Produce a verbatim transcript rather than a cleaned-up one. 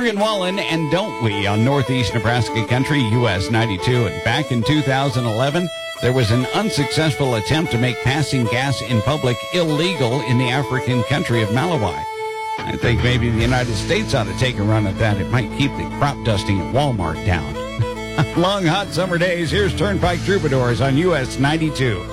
Morgan Wallen and Don't We on Northeast Nebraska Country, U S ninety-two. And back in two thousand eleven, there was an unsuccessful attempt to make passing gas in public illegal in the African country of Malawi. I think maybe the United States ought to take a run at that. It might keep the crop dusting at Walmart down. Long, hot summer days. Here's Turnpike Troubadours on U S ninety-two.